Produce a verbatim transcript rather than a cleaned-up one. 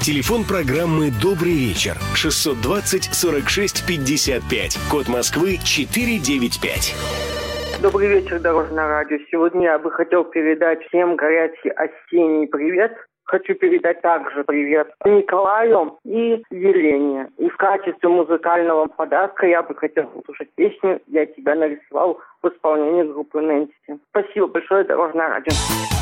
Телефон программы «Добрый вечер» шестьсот двадцать сорок шесть пятьдесят пять. Код Москвы четыреста девяносто пять. Добрый вечер, Дорожное радио. Сегодня я бы хотел передать всем горячий осенний привет. Хочу передать также привет Николаю и Елене. И в качестве музыкального подарка я бы хотел услышать песню «Я тебя нарисовал» в исполнении группы Нэнси. Спасибо большое, Дорожное радио.